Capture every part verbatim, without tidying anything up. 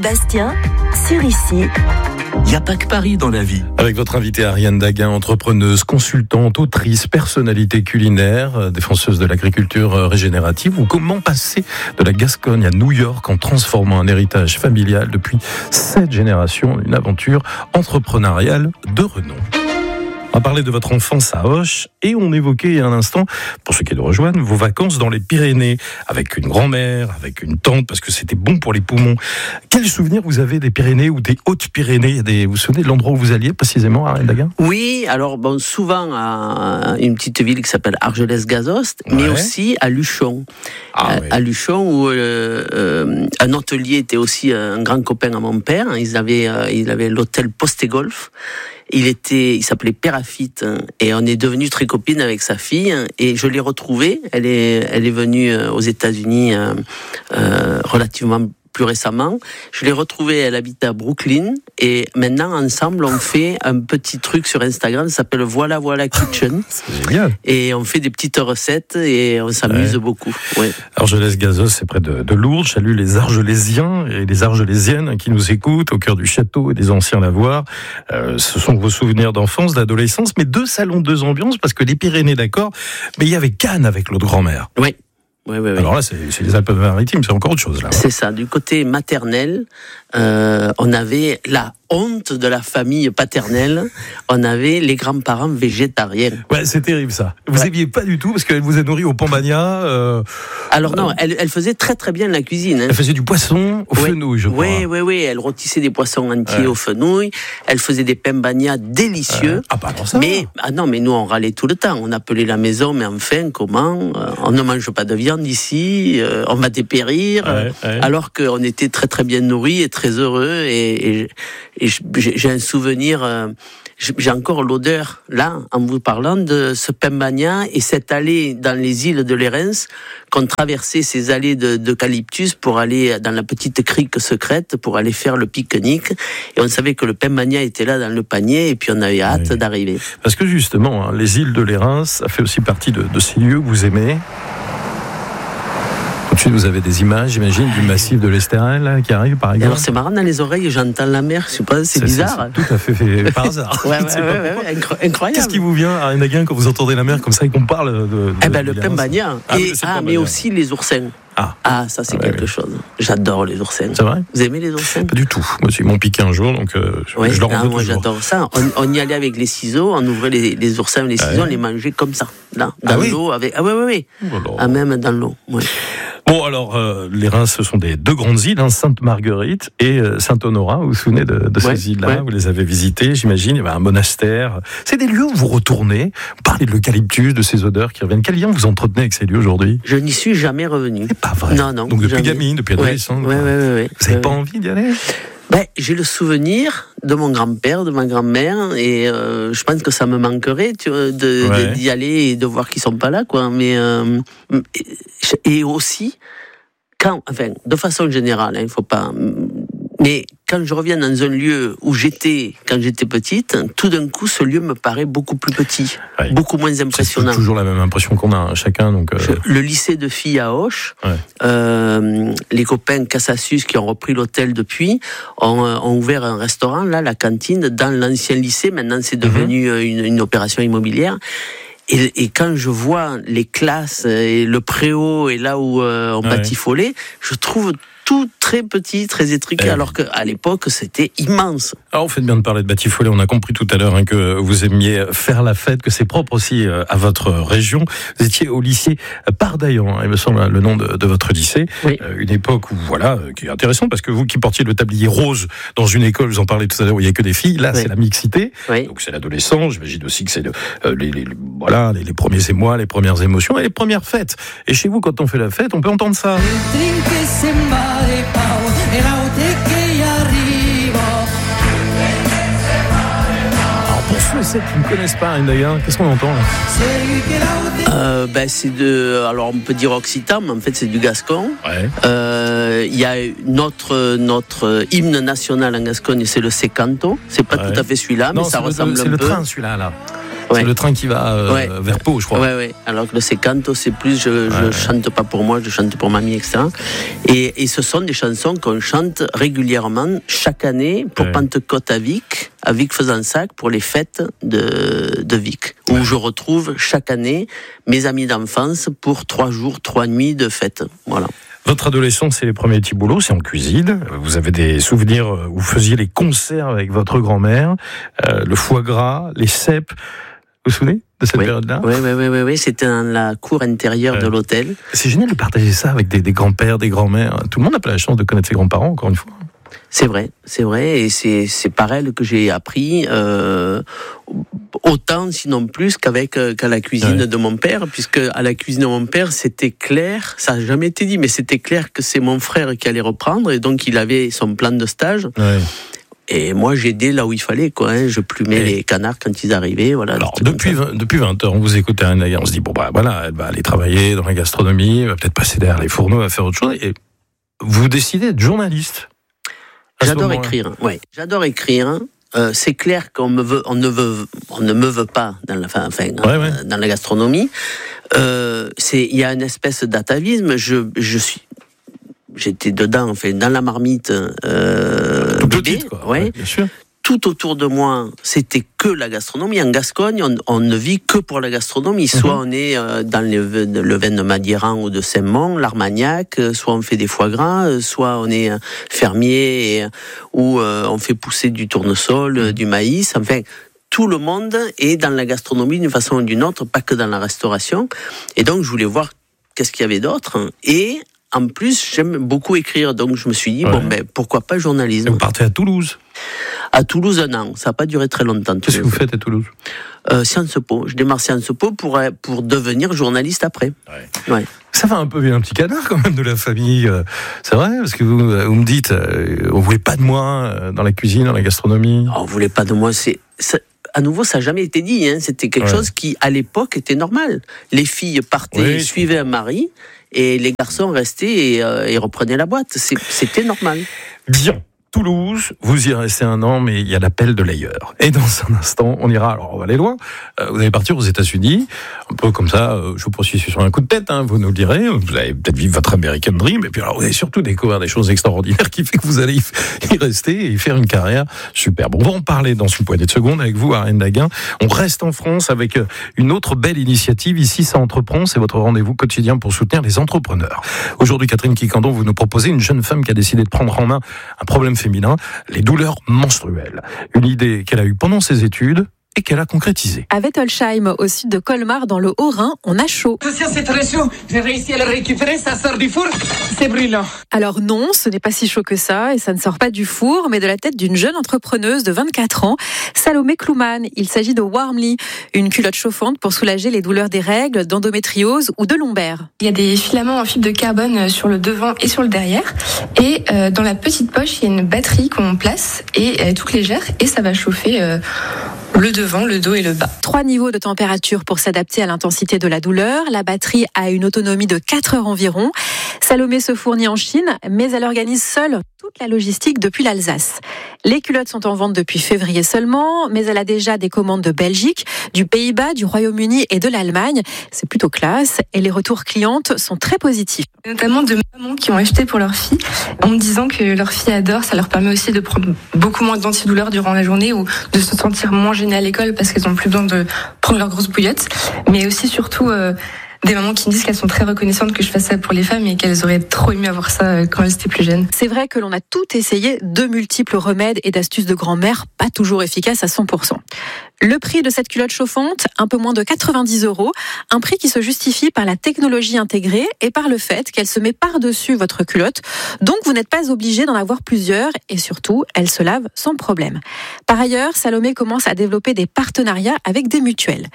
Bastien, sur Ici. Il n'y a pas que Paris dans la vie. Avec votre invitée Ariane Daguin, entrepreneuse, consultante, autrice, personnalité culinaire, défenseuse de l'agriculture régénérative, ou comment passer de la Gascogne à New York en transformant un héritage familial depuis sept générations, une aventure entrepreneuriale de renom. On a parlé de votre enfance à Auch et on évoquait un instant, pour ceux qui nous rejoignent, vos vacances dans les Pyrénées, avec une grand-mère, avec une tante, parce que c'était bon pour les poumons. Quels souvenirs vous avez des Pyrénées ou des Hautes-Pyrénées? des... Vous vous souvenez de l'endroit où vous alliez précisément, Ariane Daguin? Oui, alors bon, souvent à une petite ville qui s'appelle Argelès-Gazost, ouais. mais aussi à Luchon. Ah, à, oui. à Luchon, où euh, euh, un hôtelier était aussi un grand copain à mon père. Ils avaient, euh, il avait l'hôtel Poste-et-Golf. Il était, il s'appelait Pérafite et on est devenus très copines avec sa fille et je l'ai retrouvée. Elle est, elle est venue aux États-Unis euh, euh, relativement plus récemment. Je l'ai retrouvée, elle habite à Brooklyn et maintenant ensemble on fait un petit truc sur Instagram, ça s'appelle Voilà Voilà Kitchen. C'est génial. Et on fait des petites recettes et on s'amuse ouais. beaucoup. Ouais. Argelès-Gazost, c'est près de, de Lourdes. Je salue les Argelésiens et les Argelésiennes qui nous écoutent au cœur du château et des anciens lavoirs. Euh, ce sont vos souvenirs d'enfance, d'adolescence, mais deux salons, deux ambiances, parce que les Pyrénées, d'accord, mais il y avait Cannes avec l'autre grand-mère. Oui. Oui, oui, oui. Alors là, c'est, c'est les Alpes-Maritimes, c'est encore autre chose. Là. C'est ça. Du côté maternel, euh, on avait la honte de la famille paternelle. On avait les grands-parents végétariens. Ouais, c'est terrible ça. Vous ouais. aimiez pas du tout parce qu'elle vous a nourri au Pambagna. Euh, Alors non, euh, elle, elle faisait très très bien la cuisine. Hein. Elle faisait du poisson au oui. fenouil, je crois. Oui, oui, oui. Elle rôtissait des poissons entiers ouais. au fenouil. Elle faisait des pambagnas délicieux. Euh, ah, bah alors ça. Mais ah non, mais nous on râlait tout le temps. On appelait la maison, mais enfin comment euh, on ne mange pas de viande ici. Euh, on va dépérir. Ouais, ouais. Alors qu'on était très très bien nourris et très heureux et, et Et j'ai un souvenir, j'ai encore l'odeur, là, en vous parlant, de ce pambagna et cette allée dans les îles de Lérins, qu'on traversait ces allées de, d'eucalyptus pour aller dans la petite crique secrète, pour aller faire le pique-nique. Et on savait que le pambagna était là dans le panier, et puis on avait hâte oui. d'arriver. Parce que justement, hein, les îles de Lérins, ça fait aussi partie de, de ces lieux que vous aimez. Tout de suite, vous avez des images, j'imagine, du massif de l'Estérel là, qui arrive, par exemple. Et alors, c'est marrant, dans les oreilles, j'entends la mer, je sais pas, c'est, c'est bizarre. C'est, c'est tout à fait fait par hasard. ouais, ouais, ouais, ouais, ouais, incroyable. Qu'est-ce qui vous vient, Ariane Daguin, quand vous entendez la mer comme ça et qu'on parle de. de eh ben, le pambagna. Ah, et, ah, mais aussi les oursins. Ah, ah ça, c'est ah, quelque ouais, chose. J'adore les oursins. C'est vrai? Vous aimez les oursins? Pas du tout. Moi, ils m'ont piqué un jour, donc euh, je, ouais, je leur en veux moi, toujours. J'adore ça. On, on y allait avec les ciseaux, on ouvrait les, les oursins, les ciseaux, ouais. on les mangeait comme ça, là, dans ah, l'eau. Oui? Avec... Ah, oui, oui, oui. Oh, ah, même dans l'eau. Ouais. Bon, alors, euh, les Reims, ce sont des deux grandes îles, hein, Sainte-Marguerite et euh, Saint-Honorat. Vous vous souvenez de, de ouais, ces îles-là? Ouais. Vous les avez visitées, j'imagine. Il y avait un monastère. C'est des lieux où vous retournez. Vous parlez de l'eucalyptus, de ces odeurs qui reviennent. Quel lien vous entretenez avec ces lieux aujourd'hui? Je n'y suis jamais revenu. C'est pas vrai. Non, non. Donc depuis jamais. gamine, depuis adolescent. Ouais, ouais, ouais, ouais, ouais. Vous n'avez ouais, pas ouais. envie d'y aller? Ben, j'ai le souvenir de mon grand-père, de ma grand-mère, et euh, je pense que ça me manquerait tu vois, de, ouais. de, d'y aller et de voir qu'ils sont pas là, quoi. Mais euh, et aussi, quand, enfin, de façon générale, il hein, faut pas. Mais quand je reviens dans un lieu où j'étais quand j'étais petite, tout d'un coup, ce lieu me paraît beaucoup plus petit, ouais. beaucoup moins impressionnant. C'est toujours la même impression qu'on a chacun. Donc euh... je, le lycée de filles à Auch, ouais. euh, les copains Cassassus qui ont repris l'hôtel depuis, ont, ont ouvert un restaurant, là, la cantine, dans l'ancien lycée. Maintenant, c'est devenu mm-hmm. une, une opération immobilière. Et, et quand je vois les classes et le préau et là où euh, on ouais. batifolait, je trouve tout très petit, très étriqué, eh alors qu'à l'époque, c'était immense. Alors, vous faites bien de parler de batifolé. On a compris tout à l'heure hein, que vous aimiez faire la fête, que c'est propre aussi euh, à votre région. Vous étiez au lycée Pardaillan, hein, il me semble, le nom de, de votre lycée. Oui. Euh, une époque où, voilà, euh, qui est intéressante, parce que vous qui portiez le tablier rose dans une école, vous en parlez tout à l'heure, où il n'y a que des filles, là, oui. c'est la mixité. Oui. Donc, c'est l'adolescence. J'imagine aussi que c'est le, euh, les, les, voilà, les, les premiers émois, les premières émotions et les premières fêtes. Et chez vous, quand on fait la fête, on peut entendre ça. Alors pour ceux et celles qui ne connaissent pas Ariane Daguin, qu'est-ce qu'on entend là? euh, ben c'est de, alors on peut dire occitan, mais en fait c'est du gascon. Ouais. Euh, il y a notre notre hymne national en Gascogne, c'est le Secanto. C'est pas ouais. tout à fait celui-là, non, mais ça ressemble le, un c'est peu. C'est le train celui-là là. Ouais. C'est le train qui va euh, ouais. vers Pau, je crois. Oui, oui. Alors que le Secanto, c'est plus je, je ouais. chante pas pour moi, je chante pour mamie, et cetera. Et, et ce sont des chansons qu'on chante régulièrement chaque année pour ouais. Pentecôte à Vic, à Vic-Fezensac, pour les fêtes de, de Vic, où ouais. je retrouve chaque année mes amis d'enfance pour trois jours, trois nuits de fête. Voilà. Votre adolescence, c'est les premiers petits boulots, c'est en cuisine. Vous avez des souvenirs où vous faisiez les conserves avec votre grand-mère, euh, le foie gras, les cèpes. Vous vous souvenez de cette oui. période-là ? Oui, oui, oui, oui, oui. C'était dans la cour intérieure euh, de l'hôtel. C'est génial de partager ça avec des, des grands-pères, des grands-mères. Tout le monde n'a pas la chance de connaître ses grands-parents, encore une fois. C'est vrai, c'est vrai, et c'est, c'est par elle que j'ai appris euh, autant, sinon plus, qu'avec euh, qu'à la cuisine ouais. de mon père, puisque à la cuisine de mon père, c'était clair, ça n'a jamais été dit, mais c'était clair que c'est mon frère qui allait reprendre, et donc il avait son plan de stage. Ouais. Et moi, j'aidais là où il fallait, quoi. Hein. Je plumais et les canards quand ils arrivaient, voilà. Alors, depuis vingt, depuis vingt heures, on vous écoute à un on se dit, bon, bah, voilà, elle va aller travailler dans la gastronomie, elle va peut-être passer derrière les fourneaux, elle va faire autre chose, et vous décidez d'être journaliste. J'adore écrire, oui. J'adore écrire. Euh, c'est clair qu'on me veut, on ne veut, on ne me veut pas dans la, enfin, ouais, euh, ouais. dans la gastronomie. Euh, c'est, il y a une espèce d'atavisme. Je, je suis, j'étais dedans, enfin, dans la marmite. Euh, Tout bébé, petite, quoi. Ouais. Ouais, bien sûr. Tout autour de moi, c'était que la gastronomie. En Gascogne, on, on ne vit que pour la gastronomie. Soit mm-hmm. on est euh, dans le, le vin de Madiran ou de Saint-Mont, l'Armagnac, euh, soit on fait des foie gras, euh, soit on est euh, fermier et, ou euh, on fait pousser du tournesol, euh, du maïs. Enfin, tout le monde est dans la gastronomie d'une façon ou d'une autre, pas que dans la restauration. Et donc, je voulais voir qu'est-ce qu'il y avait d'autre. Et en plus, j'aime beaucoup écrire. Donc, je me suis dit, ouais. bon, ben, pourquoi pas journalisme. Et vous partez à Toulouse ? À Toulouse, un an. Ça n'a pas duré très longtemps. Qu'est-ce que vous faites à Toulouse ? euh, Sciences Po. Je démarre Sciences Po pour, pour devenir journaliste après. Ouais. Ouais. Ça va un peu bien un petit canard quand même de la famille. C'est vrai, parce que vous, vous me dites, euh, on ne voulait pas de moi dans la cuisine, dans la gastronomie. On ne voulait pas de moi. C'est, c'est, à nouveau, ça n'a jamais été dit. Hein. C'était quelque ouais. chose qui, à l'époque, était normal. Les filles partaient, oui. suivaient un mari, et les garçons restaient et, euh, et reprenaient la boîte. C'est, c'était normal. Bien. Toulouse, vous y restez un an, mais il y a l'appel de l'ailleurs. Et dans un instant, on ira, alors on va aller loin, euh, vous allez partir aux États-Unis, un peu comme ça, euh, je vous poursuis sur un coup de tête, hein, vous nous le direz, vous allez peut-être vivre votre American Dream, et puis alors vous allez surtout découvrir des choses extraordinaires qui fait que vous allez y rester et y faire une carrière super. Bon, on va en parler dans une poignée de secondes avec vous, Ariane Daguin. On reste en France avec une autre belle initiative, ici ça entreprend, c'est votre rendez-vous quotidien pour soutenir les entrepreneurs. Aujourd'hui, Catherine Quiquendon, vous nous proposez une jeune femme qui a décidé de prendre en main un problème féminin, les douleurs menstruelles. Une idée qu'elle a eue pendant ses études et qu'elle a concrétisée. À Wettolsheim, au sud de Colmar, dans le Haut-Rhin, on a chaud. C'est très chaud. J'ai réussi à le récupérer, ça sort du four. C'est brûlant. Alors non, ce n'est pas si chaud que ça et ça ne sort pas du four, mais de la tête d'une jeune entrepreneuse de vingt-quatre ans, Salomé Klouman. Il s'agit de Warmly, une culotte chauffante pour soulager les douleurs des règles, d'endométriose ou de lombaire. Il y a des filaments en fibre de carbone sur le devant et sur le derrière. Et euh, dans la petite poche, il y a une batterie qu'on place et elle est toute légère et ça va chauffer euh, le devant, le dos et le bas. Trois niveaux de température pour s'adapter à l'intensité de la douleur. La batterie a une autonomie de quatre heures environ. Salomé se fournit en Chine, mais elle organise seule toute la logistique depuis l'Alsace. Les culottes sont en vente depuis février seulement, mais elle a déjà des commandes de Belgique, du Pays-Bas, du Royaume-Uni et de l'Allemagne. C'est plutôt classe et les retours clientes sont très positifs. Notamment de mamans qui ont acheté pour leur fille en me disant que leur fille adore, ça leur permet aussi de prendre beaucoup moins d'antidouleurs durant la journée ou de se sentir moins gênées à l'école parce qu'elles n'ont plus besoin de prendre leur grosse bouillotte, mais aussi surtout euh, des mamans qui me disent qu'elles sont très reconnaissantes que je fasse ça pour les femmes et qu'elles auraient trop aimé avoir ça quand elles étaient plus jeunes. C'est vrai que l'on a tout essayé, de multiples remèdes et d'astuces de grand-mère, pas toujours efficaces à cent pour cent. Le prix de cette culotte chauffante, un peu moins de quatre-vingt-dix euros, un prix qui se justifie par la technologie intégrée et par le fait qu'elle se met par-dessus votre culotte, donc vous n'êtes pas obligé d'en avoir plusieurs et surtout, elle se lave sans problème. Par ailleurs, Salomé commence à développer des partenariats avec des mutuelles.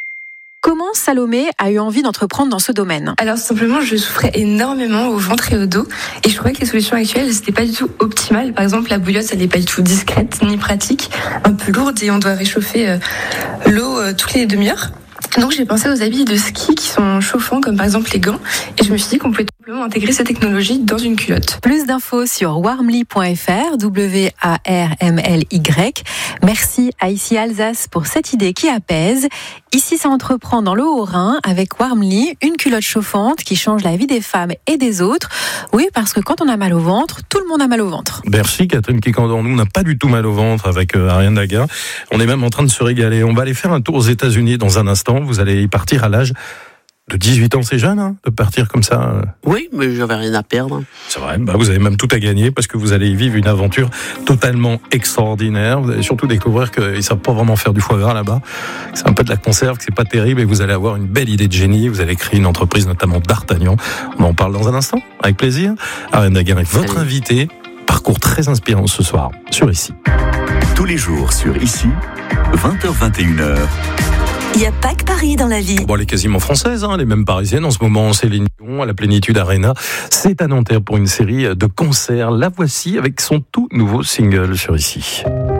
Comment Salomé a eu envie d'entreprendre dans ce domaine ? Alors simplement, je souffrais énormément au ventre et au dos et je trouvais que les solutions actuelles, n'étaient pas du tout optimales. Par exemple, la bouillotte, elle n'est pas du tout discrète ni pratique, un peu lourde et on doit réchauffer euh, l'eau euh, toutes les demi-heures. Donc j'ai pensé aux habits de ski qui sont chauffants, comme par exemple les gants, et je me suis dit qu'on pouvait tout simplement intégrer cette technologie dans une culotte. Plus d'infos sur warmly point f r, W A R M L Y. Merci à Ici Alsace pour cette idée qui apaise. Ici, ça entreprend dans le Haut-Rhin avec Warmly, une culotte chauffante qui change la vie des femmes et des autres. Oui, parce que quand on a mal au ventre, tout le monde a mal au ventre. Merci Catherine Kikandon. Nous, on n'a pas du tout mal au ventre avec euh, Ariane Daguin. On est même en train de se régaler. On va aller faire un tour aux États-Unis dans un instant. Vous allez y partir à l'âge de dix-huit ans, c'est jeune, hein, de partir comme ça. Oui, mais j'avais rien à perdre. C'est vrai, bah vous avez même tout à gagner parce que vous allez y vivre une aventure totalement extraordinaire. Vous allez surtout découvrir qu'ils ne savent pas vraiment faire du foie gras là-bas. C'est un peu de la conserve, que c'est pas terrible et vous allez avoir une belle idée de génie. Vous allez créer une entreprise, notamment d'Artagnan. On en parle dans un instant, avec plaisir. Ariane Daguin est votre Allez. invité. Parcours très inspirant ce soir sur Ici. Tous les jours sur Ici, vingt heures vingt et une heures. Il n'y a pas que Paris dans la vie. Bon, elle est quasiment française, hein, elle est même parisienne. En ce moment, Céline Dion à la Plénitude Arena. C'est à Nanterre pour une série de concerts. La voici avec son tout nouveau single sur Ici.